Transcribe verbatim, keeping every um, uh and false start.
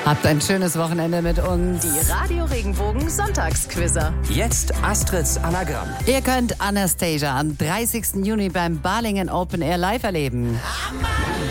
Habt ein schönes Wochenende mit uns. Die Radio Regenbogen Sonntagsquizzer. Jetzt Astrids Anagramm. Ihr könnt Anastasia am dreißigsten Juni beim Balingen Open Air live erleben.